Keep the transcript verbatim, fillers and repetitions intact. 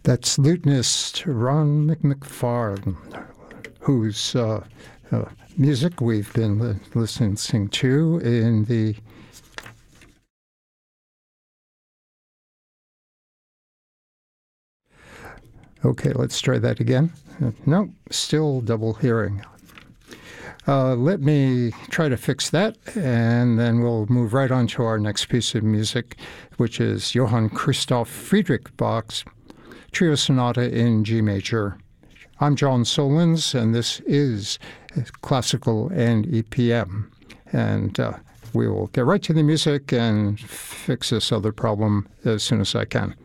That's lutenist Ron McFarlane, whose uh, uh, music we've been li- listening to in the Okay, let's try that again. Uh, no, still double hearing. Uh, let me try to fix that, and then we'll move right on to our next piece of music, which is Johann Christoph Friedrich Bach's Trio Sonata in G Major. I'm John Solons, and this is Classical and E P M. And uh, we will get right to the music and fix this other problem as soon as I can.